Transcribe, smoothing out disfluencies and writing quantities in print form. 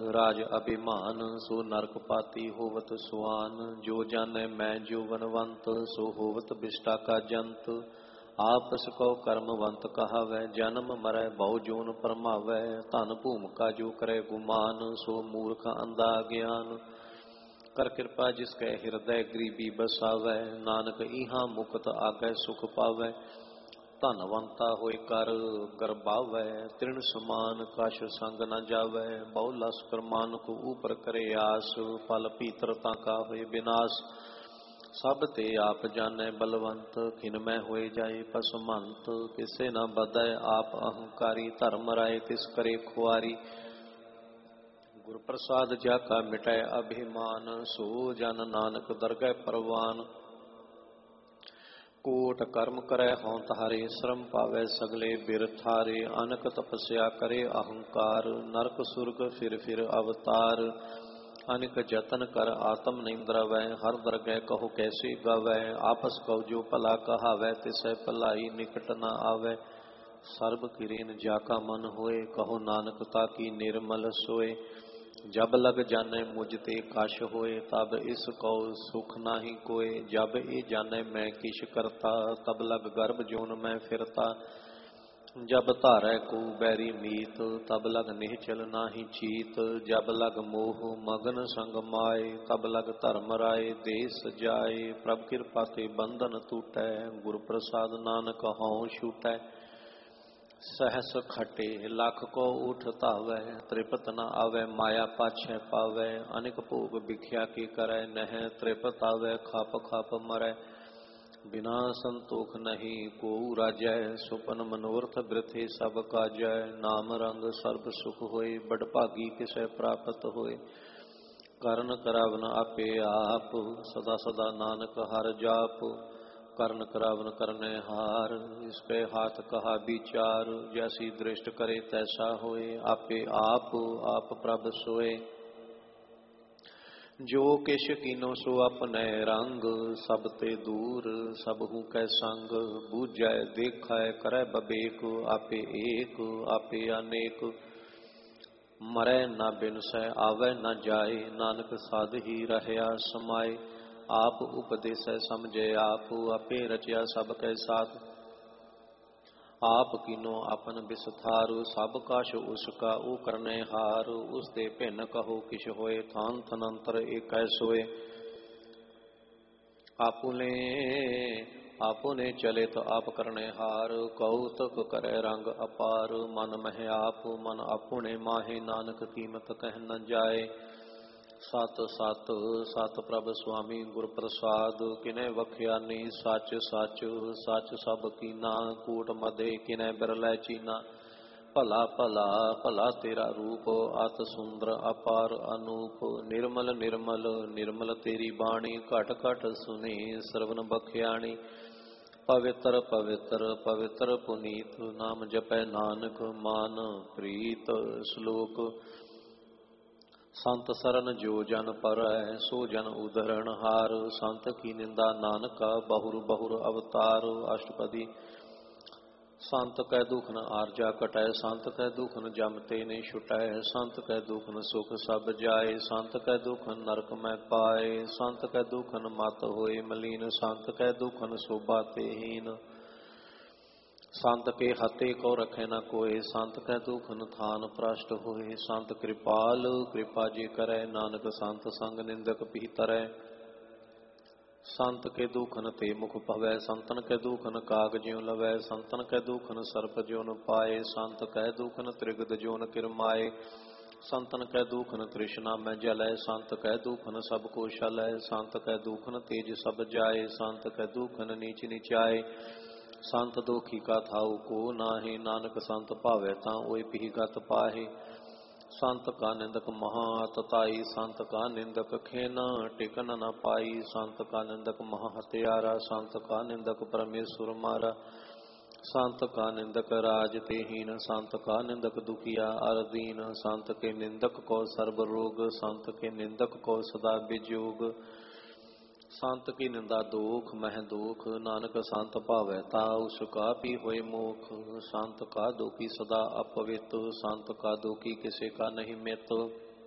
राज अभिमान सो नरक पाती होवत सुआन। जो जाने मैं जो वनवंत सो होवत बिष्टा का जंत। आपस को कर्मवंत कहावै जन्म मरै बहु जोन परमावै। धन भूमिका जो करे गुमान सो मूर्ख अंधा ज्ञान। कर कृपा जिसके हृदय गरीबी बसावै। नानक इहा मुकत आगे सुख पावै। धनवंता होय कर गरबावै। तृण समान कश संग न जावै। बहु लस मान को ऊपर करे आस। फल पीतरता का होय विनाश। सब ते आप जाने बलवंत। खिन में होए जाए पसमंत। किसे न बदै आप अहंकारी। धर्म राय तिस करे खुआरी। गुर प्रसाद जाका मिटै अभिमान। सो जन नानक दरगह परवान। कोट कर्म करे हों तारे श्रम पावै सगले बिरथारे। अनक तपस्या करे अहंकार। नरक सुरग फिर अवतार। अनिक जतन कर आत्म निंद्रवै। हर दरगह कहो कैसे गावै। आपस कहो जो भला कहावै। तिसै भलाई निकट न आवै। सर्ब किरेन जाका मन होए। कहो नानक ताकी निर्मल सोए। जब लग जाने मुझ ते कश होए। तब इस कौ सुख नाही कोय। जब ये जाने मैं किश करता। तब लग गर्भ जोन में फिरता। जब धारै को बैरी मीत। तब लग निहचल नाही चीत। जब लग मोह मगन संग माए। तब लग धर्म राय देश जाए। प्रभ कृपा ते बंधन टूटै। गुर प्रसाद नानक हौं छूटै। सहस खटे लख को उठ धावै। त्रिपत न आवै माया पाछै पावै। अनेक भोग भिख्या की करै। नह त्रिपत आवै खप खप मरै। बिना संतोख नहीं को राजै। सुपन मनोरथ वृथे सब काजै। नाम रंग सर्ब सुख होय। बड़ भागी किसै प्राप्त होय। करण करावन आपे आप। सदा सदा नानक हर जाप। करण करावन करने हार। इसके हाथ कहा विचार। जैसी दृष्ट करे तैसा होए। आपे आप आप प्रभ सोए। जो किश कीनो सो अपने रंग। सब ते दूर सबहु कै संग। बूझै देखै करै बबेक। आपे एक आपे अनेक। मरै न बिनसै आवे न जाए। नानक साध ही रहया समाए। आप उपदेसै समझे आप। आपे रचया सब कै साथ। आप कीनो अपन बिसथार। सब काश उसका ओ करने हार। उस दे भिन्न कहो किश होए। थान थनंतर एकै सोए। आपुने चले तो आप करने हार। कौतक करे रंग अपार। मन मह आप मन आपुने माहे। नानक कीमत कह न जाए। सत सत सत प्रभ स्वामी गुर प्रसाद। किने वख्यानी सच सच सच सब कीना। कूट मधे किने बिरलै चीना। भला भला भला तेरा रूप। अत सुंदर अपार अनूप। निर्मल निर्मल निर्मल तेरी बाणी। घट घट सुनी श्रवण बख्याणी। पवित्र पवित्र पवित्र पुनीत। नाम जपै नानक मान प्रीत। श्लोक संत सरन जो जन परै। सो जन उदरण हार। संत की निंदा नानका बहुर बहुर अवतार। अष्टपदी संत कै दुख न आरजा कटै। संत कै दुख न जमते ने छुटै। संत कै दुख न सुख सब जाए। संत कै दुख न नरक में पाए। संत कै दुख न मत होए मलीन। संत कै दुख न शोभा ते हीन। संत के हते को रखे न कोय। संत कै दुख न थान प्रष्ट होए। संत कृपाल कृपा जे करे। नानक संत संग निंदक पीतरै। संत के दुखन ते मुख भवै। संतन के दुखन काग ज्यों लवै। संतन के दुखन सर्प ज्यों न पाए। संत कै दुखन त्रिगद ज्यों न किरमाए। संतन कै दुखन तृष्णा में जलै। संत कै दुखन सब को शलै। संत कै दुखन तेज सब जाए। संत कै दुखन नीच नीचाए। संत दोखी का थाऊ को नाहे। नानक संत भावै तां ओय पिहि गत पाहे। संत का निंदक महातताई। संत का निंदक खेन टिकन न पाई। संत का निंदक महाहत्यारा। संत का निंदक परमेश्वर मारा। संत का निंदक राज ते हीन। संत का निंदक दुखिया अर दीन। संत के निंदक को सर्ब रोग। संत के निंदक को सदा विजोग। संत की निंदा दोख मह दोख। नानक संत भावै ता उसका भी होए मोख। संत का दोखी सदा अपवित। संत का दोखी किसे का नहीं मित।